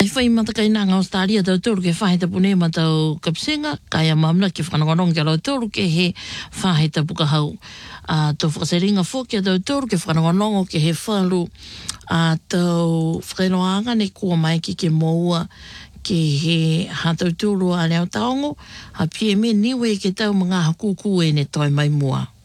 Ai whai matakai nanga Australia tau tōru ke whahita pune ma tau kapsenga, kaya mamna ke whanonganong ke lau tōru ke he whahita puka hau. Tau whakaseringa whokia tau tōru ke whanonganongo ke he whalu tau whakailoanga ne kua mai ki ke moua ke he hatau tōru a leo taongo, ha pie me niwe ke tau mga hakuku e ne toi mai mua.